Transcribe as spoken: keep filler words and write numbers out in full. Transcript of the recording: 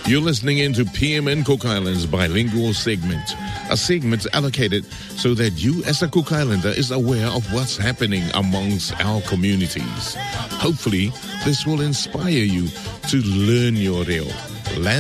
You're listening into P M N Cook Islands Bilingual Segment, a segment allocated so that you as a Cook Islander is aware of what's happening amongst our communities. Hopefully, this will inspire you to learn your reo.